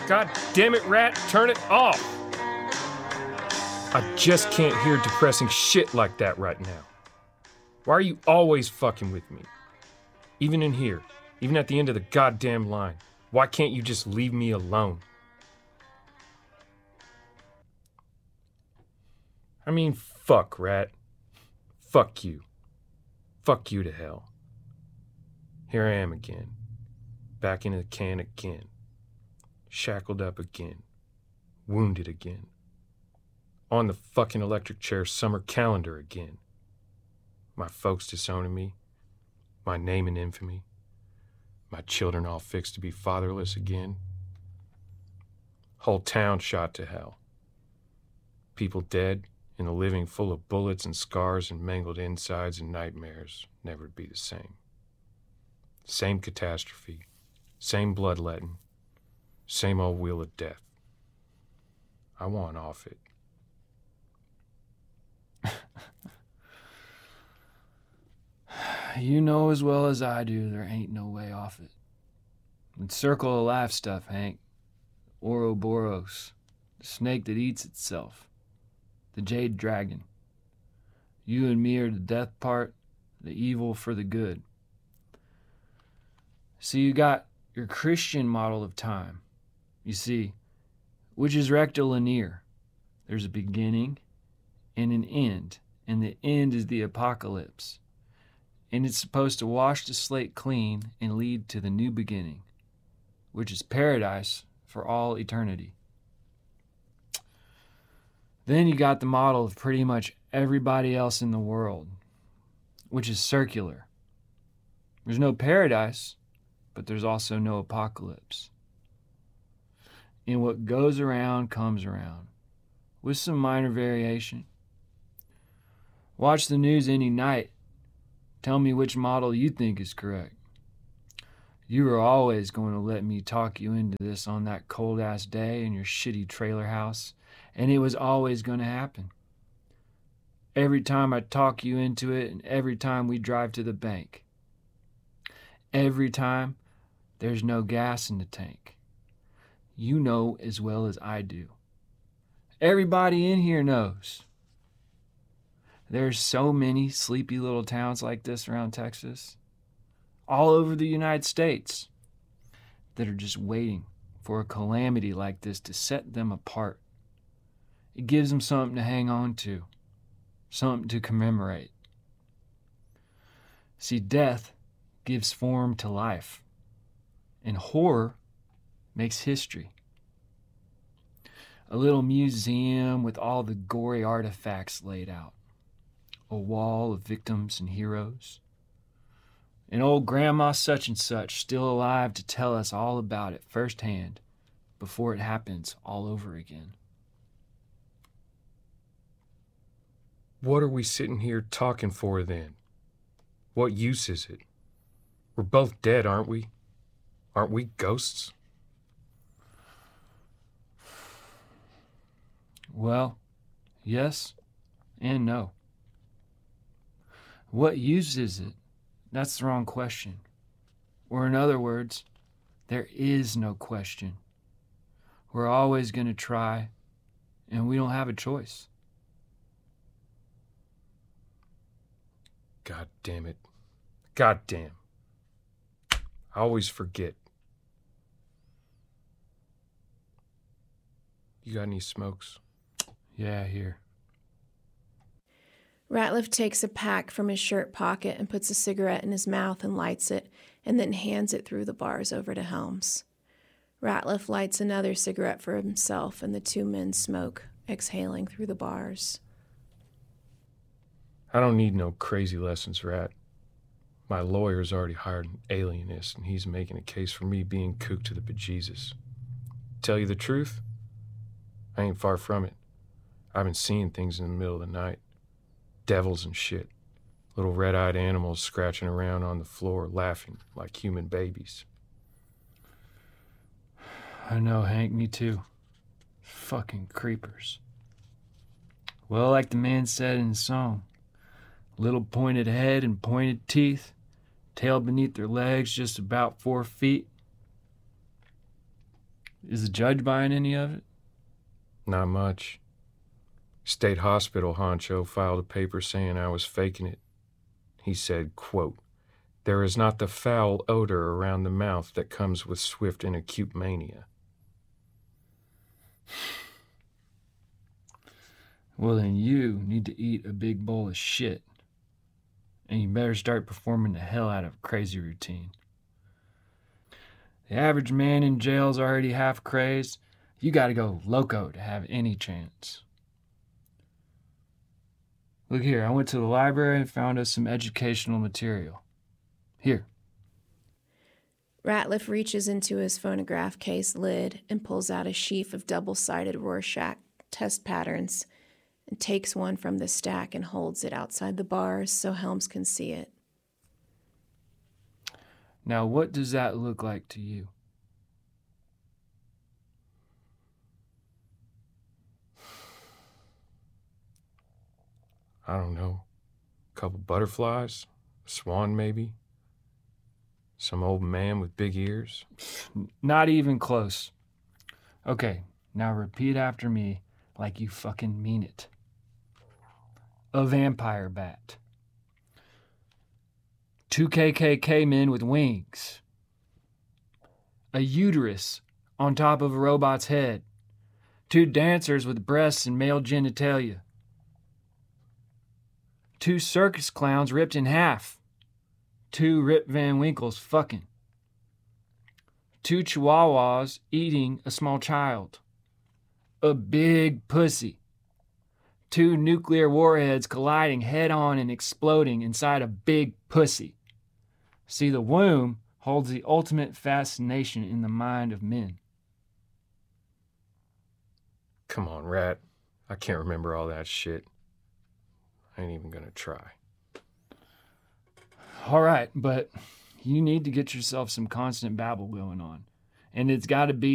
God damn it, Rat, turn it off! I just can't hear depressing shit like that right now. Why are you always fucking with me? Even in here, even at the end of the goddamn line. Why can't you just leave me alone? I mean, fuck, Rat. Fuck you. Fuck you to hell. Here I am again. Back into the can again. Shackled up again. Wounded again. On the fucking electric chair summer calendar again. My folks disowning me. My name in infamy. My children all fixed to be fatherless again. Whole town shot to hell. People dead, and the living full of bullets and scars and mangled insides and nightmares, never to be the same. Same catastrophe, same bloodletting, same old wheel of death. I want off it. You know as well as I do there ain't no way off it. It's circle of life stuff, Hank. Ouroboros, the snake that eats itself, the jade dragon. You and me are the death part, the evil for the good. So you got your Christian model of time, you see, which is rectilinear. There's a beginning and an end, and the end is the apocalypse. And it's supposed to wash the slate clean and lead to the new beginning, which is paradise for all eternity. Then you got the model of pretty much everybody else in the world, which is circular. There's no paradise, but there's also no apocalypse. And what goes around comes around, with some minor variation. Watch the news any night. Tell me which model you think is correct. You were always going to let me talk you into this on that cold-ass day in your shitty trailer house, and it was always going to happen. Every time I talk you into it, and every time we drive to the bank. Every time there's no gas in the tank. You know as well as I do. Everybody in here knows. There's so many sleepy little towns like this around Texas, all over the United States, that are just waiting for a calamity like this to set them apart. It gives them something to hang on to, something to commemorate. See, death gives form to life, and horror makes history. A little museum with all the gory artifacts laid out. A wall of victims and heroes. And old Grandma such and such still alive to tell us all about it firsthand before it happens all over again. What are we sitting here talking for then? What use is it? We're both dead, aren't we? Aren't we ghosts? Well, yes and no. What use is it? That's the wrong question. Or in other words, there is no question. We're always going to try, and we don't have a choice. God damn it. God damn. I always forget. You got any smokes? Yeah, here. Ratliff takes a pack from his shirt pocket and puts a cigarette in his mouth and lights it, and then hands it through the bars over to Helms. Ratliff lights another cigarette for himself, and the two men smoke, exhaling through the bars. I don't need no crazy lessons, Rat. My lawyer's already hired an alienist, and he's making a case for me being kooked to the bejesus. Tell you the truth? I ain't far from it. I've been seeing things in the middle of the night. Devils and shit. Little red-eyed animals scratching around on the floor, laughing like human babies. I know, Hank, me too. Fucking creepers. Well, like the man said in the song, little pointed head and pointed teeth, tail beneath their legs just about 4 feet. Is the judge buying any of it? Not much. State hospital honcho filed a paper saying I was faking it. He said, quote, "There is not the foul odor around the mouth that comes with swift and acute mania." Well, then you need to eat a big bowl of shit. And you better start performing the hell out of a crazy routine. The average man in jail's already half crazed. You gotta go loco to have any chance. Look here, I went to the library and found us some educational material. Here. Ratliff reaches into his phonograph case lid and pulls out a sheaf of double-sided Rorschach test patterns and takes one from the stack and holds it outside the bars so Helms can see it. Now, what does that look like to you? I don't know. A couple butterflies? A swan, maybe? Some old man with big ears? Not even close. Okay, now repeat after me like you fucking mean it. A vampire bat. 2 KKK men with wings. A uterus on top of a robot's head. 2 dancers with breasts and male genitalia. 2 circus clowns ripped in half. 2 Rip Van Winkles fucking. 2 chihuahuas eating a small child. A big pussy. 2 nuclear warheads colliding head-on and exploding inside a big pussy. See, the womb holds the ultimate fascination in the mind of men. Come on, Rat. I can't remember all that shit. I ain't even gonna try. All right, but you need to get yourself some constant babble going on. And it's got to be